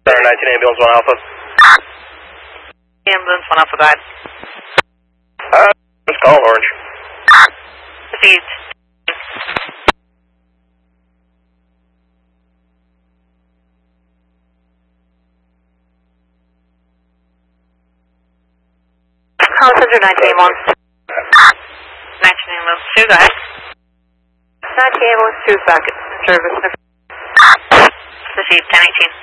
Center 19 ambulance 1 Alpha. Ambulance 1 Alpha, go ahead. Just call Orange. Received. Call Center 19 ambulance. 19 ambulance 2, go ahead. 19 ambulance 2 is back at service. Received, 1018.